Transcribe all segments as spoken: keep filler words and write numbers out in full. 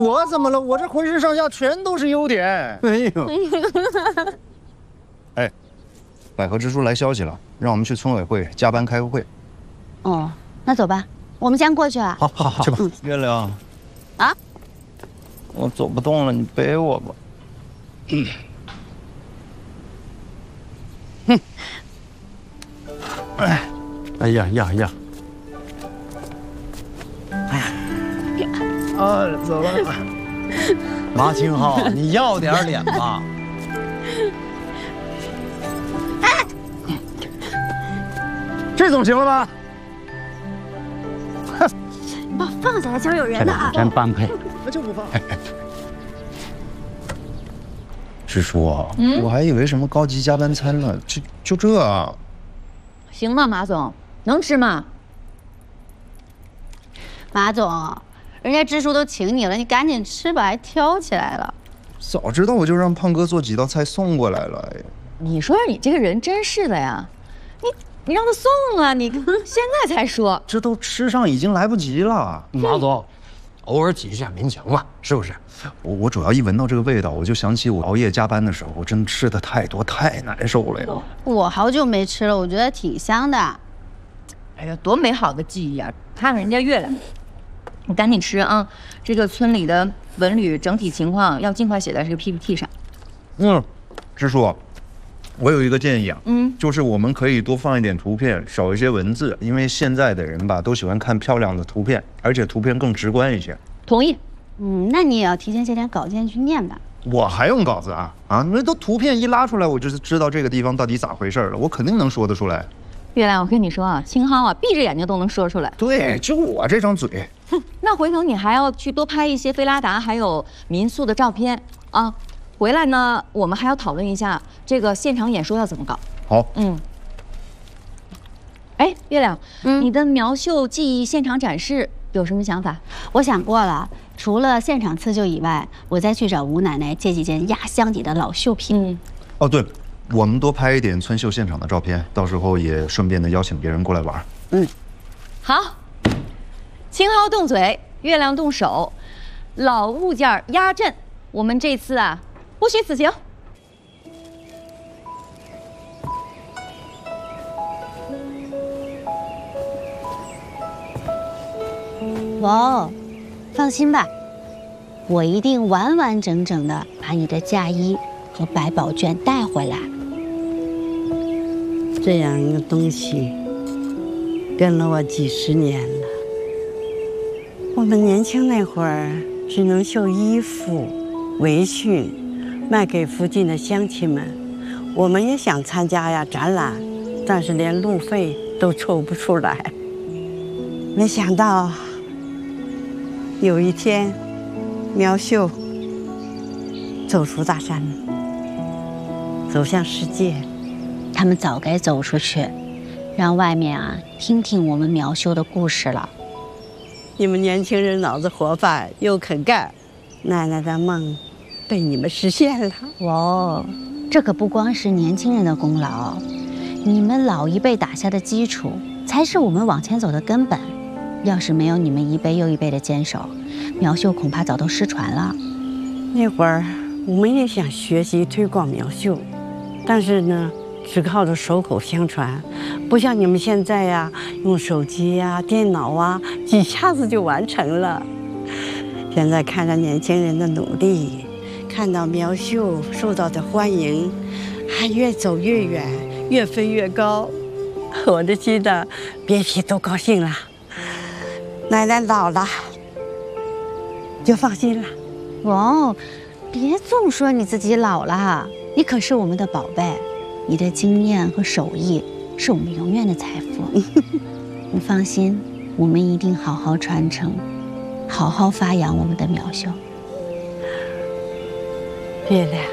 我怎么了？我这浑身上下全都是优点。哎呦！哎，百合之书来消息了，让我们去村委会加班开个会。 哦，那走吧，我们先过去啊。 好，好，好，去吧。嗯、月亮， 啊， 我走不动了，你背我吧。嗯。哼。哎，哎呀呀呀！哎呀！啊，走了。马清浩，你要点脸吧。哎，这总行了吧？ 哼，你把我放下来，交有人的啊！ 真般配。 那就不放。支书，嗯，我还以为什么高级加班餐呢，就就这啊？ 行吗，马总？能吃吗？ 马总。人家支书都请你了，你赶紧吃吧，还挑起来了。 早知道我就让胖哥做几道菜送过来了。哎， 你说你这个人真是的呀，你你让他送啊，你现在才说， 这都吃上已经来不及了。 马总，偶尔挤一下民情嘛，是不是？ 我我主要一闻到这个味道，我就想起我熬夜加班的时候，我真吃的太多太难受了呀。 我好久没吃了，我觉得挺香的。 哎呀，多美好的记忆啊！看看人家月亮。你赶紧吃啊！这个村里的文旅整体情况要尽快写在这个 P P T 上。 嗯，支书，我有一个建议啊， 嗯， 就是我们可以多放一点图片，少一些文字，因为现在的人吧都喜欢看漂亮的图片，而且图片更直观一些。 同意。 嗯，那你也要提前写点稿件去念吧。 我还用稿子啊？啊，那都图片一拉出来，我就知道这个地方到底咋回事了，我肯定能说得出来。 月亮，我跟你说啊，青蒿啊，闭着眼睛都能说出来。 对，就我这张嘴。 哼，那回头你还要去多拍一些菲拉达还有民宿的照片啊。回来呢，我们还要讨论一下这个现场演说要怎么搞。 好， 嗯。哎，月亮，嗯，你的苗绣技艺现场展示有什么想法？ 我想过了，除了现场刺绣以外，我再去找吴奶奶借几件压箱底的老绣品。 嗯。 哦，对。我们多拍一点村绣现场的照片，到时候也顺便的邀请别人过来玩。 嗯， 好。青蒿动嘴，月亮动手，老物件压阵。我们这次啊，不虚此行。 哦，放心吧，我一定完完整整的把你的嫁衣和百宝卷带回来。 这样一个东西跟了我几十年了。我们年轻那会儿只能绣衣服、围裙，卖给附近的乡亲们。我们也想参加呀展览，但是连路费都抽不出来。没想到有一天，苗绣走出大山，走向世界。 他们早该走出去，让外面啊听听我们苗绣的故事了。 你们年轻人脑子活泛又肯干，奶奶的梦被你们实现了。 哇，这可不光是年轻人的功劳，你们老一辈打下的基础，才是我们往前走的根本。要是没有你们一辈又一辈的坚守，苗绣恐怕早都失传了。 那会儿我们也想学习推广苗绣，但是呢，只靠着手口相传，不像你们现在呀，用手机呀、电脑啊，几下子就完成了。现在看着年轻人的努力，看到苗绣受到的欢迎，还越走越远，越飞越高，我的心呐，别提多高兴了。奶奶老了，就放心了。 哦，别总说你自己老了，你可是我们的宝贝。你的经验和手艺是我们永远的财富。你放心，我们一定好好传承，好好发扬我们的苗绣。 月亮，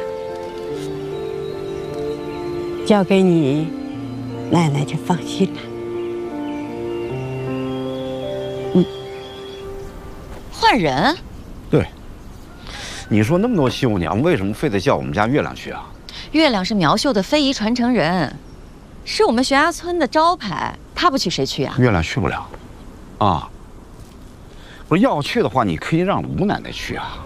交给你，奶奶就放心了。 嗯，换人？ 对。你说那么多绣娘，为什么非得叫我们家月亮去啊？ 月亮是苗绣的非遗传承人，是我们悬崖村的招牌，他不去谁去啊？ 月亮去不了，啊！我要去的话，你可以让吴奶奶去啊。